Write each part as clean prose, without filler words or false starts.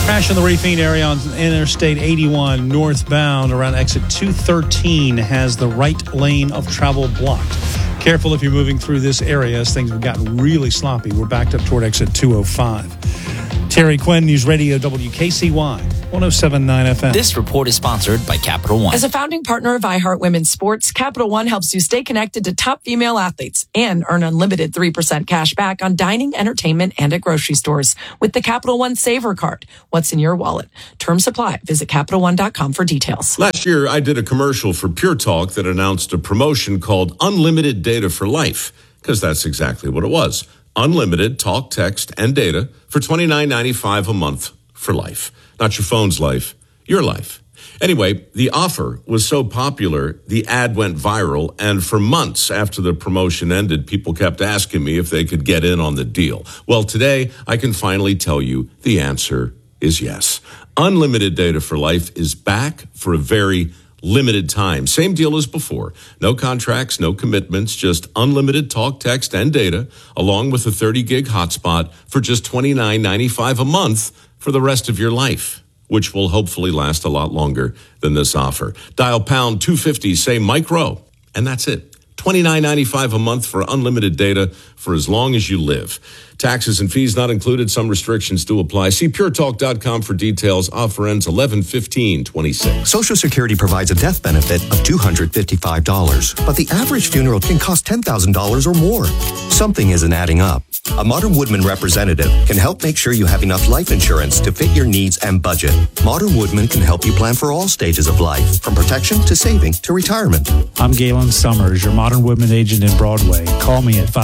Crash in the Rafine area on Interstate 81 northbound around exit 213 has the right lane of travel blocked. Careful if you're moving through this area as things have gotten really sloppy. We're backed up toward exit 205. Terry Quinn, News Radio WKCY. 107.9 FM. This report is sponsored by Capital One. As a founding partner of iHeart Women's Sports, Capital One helps you stay connected to top female athletes and earn unlimited 3% cash back on dining, entertainment, and at grocery stores with the Capital One Saver Card. What's in your wallet? Terms apply. Visit CapitalOne.com for details. Last year, I did a commercial for Pure Talk that announced a promotion called Unlimited Data for Life, because that's exactly what it was. Unlimited talk, text, and data for $29.95 a month for life. Not your phone's life, your life. Anyway, the offer was so popular, the ad went viral, and for months after the promotion ended, people kept asking me if they could get in on the deal. Well, today, I can finally tell you the answer is yes. Unlimited Data for Life is back for a very limited time. Same deal as before. No contracts, no commitments, just unlimited talk, text, and data, along with a 30-gig hotspot for just $29.95 a month for the rest of your life, which will hopefully last a lot longer than this offer. Dial pound 250, say Mike Rowe, and that's it. $29.95 a month for unlimited data for as long as you live. Taxes and fees not included. Some restrictions do apply. See puretalk.com for details. Offer ends 11/15/26. Social Security provides a death benefit of $255, but the average funeral can cost $10,000 or more. Something isn't adding up. A Modern Woodman representative can help make sure you have enough life insurance to fit your needs and budget. Modern Woodman can help you plan for all stages of life, from protection to saving to retirement. I'm Galen Summers, your Modern Woodman agent in Broadway. Call me at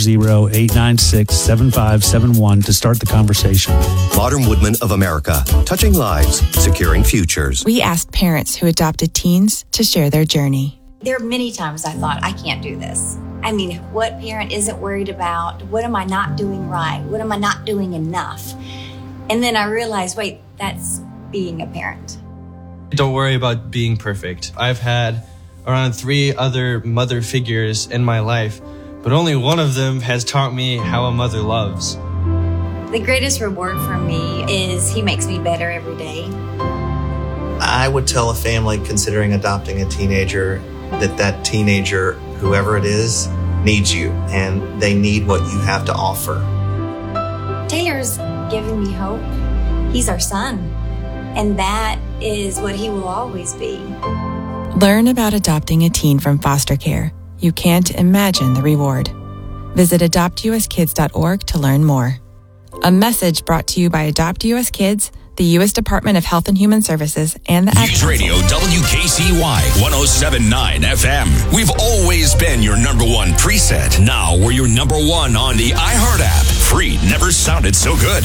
540-896-7571 to start the conversation. Modern Woodman of America, touching lives, securing futures. We asked parents who adopted teens to share their journey. There are many times I thought, I can't do this. I mean, what parent isn't worried about? What am I not doing right? What am I not doing enough? And then I realized, wait, that's being a parent. Don't worry about being perfect. I've had around 3 other mother figures in my life, but only one of them has taught me how a mother loves. The greatest reward for me is he makes me better every day. I would tell a family considering adopting a teenager that teenager, whoever it is, needs you, and they need what you have to offer. Taylor's given me hope. He's our son, and that is what he will always be. Learn about adopting a teen from foster care. You can't imagine the reward. Visit adoptuskids.org to learn more. A message brought to you by Adopt US Kids, the U.S. Department of Health and Human Services, and the News Radio WKCY 107.9 FM. We've always been your number one preset. Now we're your number one on the iHeart app. Free never sounded so good.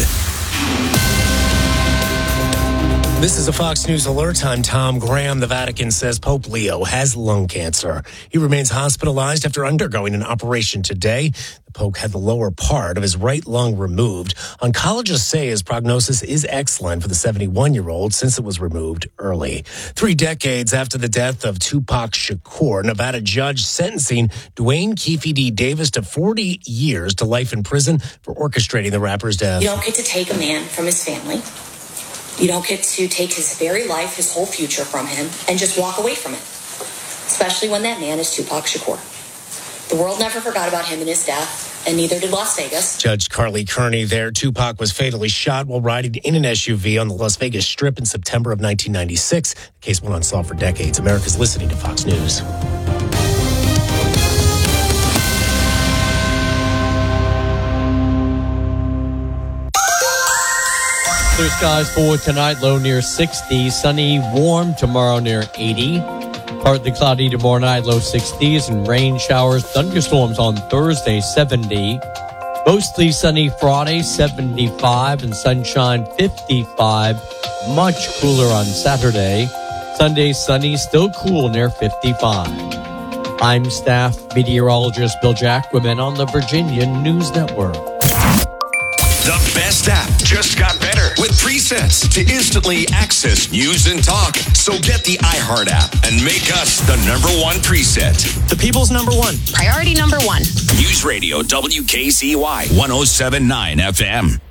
This is a Fox News alert. I'm Tom Graham. The Vatican says Pope Leo has lung cancer. He remains hospitalized after undergoing an operation today. The Pope had the lower part of his right lung removed. Oncologists say his prognosis is excellent for the 71-year-old since it was removed early. 3 decades after the death of Tupac Shakur, Nevada judge sentencing Dwayne Keefe D. Davis to 40 years to life in prison for orchestrating the rapper's death. You don't get to take a man from his family. You don't get to take his very life, his whole future from him, and just walk away from it. Especially when that man is Tupac Shakur. The world never forgot about him and his death, and neither did Las Vegas. Judge Carly Kearney there. Tupac was fatally shot while riding in an SUV on the Las Vegas Strip in September of 1996. The case went unsolved for decades. America's listening to Fox News. Clear skies for tonight, low near 60, sunny, warm tomorrow near 80. Partly cloudy tomorrow night, low 60s, and rain showers, thunderstorms on Thursday, 70. Mostly sunny Friday, 75, and sunshine, 55. Much cooler on Saturday. Sunday, sunny, still cool near 55. I'm staff meteorologist Bill Jacquemin on the Virginia News Network. The best app just got better with presets to instantly access news and talk. So get the iHeart app and make us the number one preset. The people's number one. Priority number one. News Radio WKCY 107.9 FM.